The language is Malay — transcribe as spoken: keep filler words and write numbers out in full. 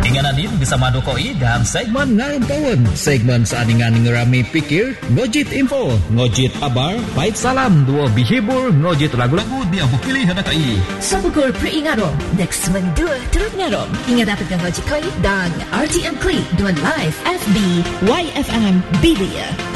Ingananin bersama Dokoi dalam segmen Ngarang Kawan. Segmen seaningan ngerami pikir, ngojit info, ngojit abar, bait salam, dua bihibur, ngojit lagu-lagu dia bukili hadakai. Sabukul peringatong, next mendua turut ngarong. Ingat dapat ngojit koi dan R T M Klik dua live F B Y F M Bilia.